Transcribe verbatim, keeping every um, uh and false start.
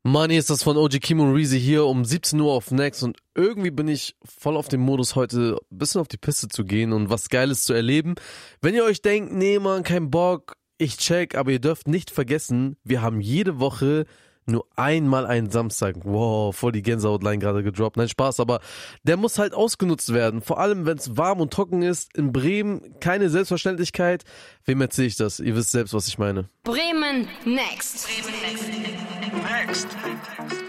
Mann, hier ist das von O G Kimo und Reezy hier um siebzehn Uhr auf Next und irgendwie bin ich voll auf dem Modus heute ein bisschen auf die Piste zu gehen und was Geiles zu erleben. Wenn ihr euch denkt, nee Mann, kein Bock, ich check, aber ihr dürft nicht vergessen, wir haben jede Woche nur einmal einen Samstag. Wow, voll die Gänsehautline gerade gedroppt. Nein, Spaß, aber der muss halt ausgenutzt werden. Vor allem, wenn es warm und trocken ist. In Bremen keine Selbstverständlichkeit. Wem erzähle ich das? Ihr wisst selbst, was ich meine. Bremen Next. Bremen Next. Next.